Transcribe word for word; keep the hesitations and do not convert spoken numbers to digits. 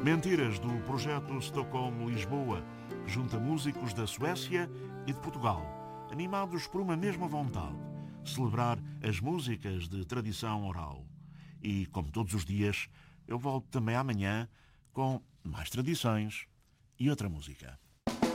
Mentiras do projeto Stockholm-Lisboa, que junta músicos da Suécia e de Portugal, animados por uma mesma vontade, celebrar as músicas de tradição oral. E, como todos os dias, eu volto também amanhã com mais tradições e outra música.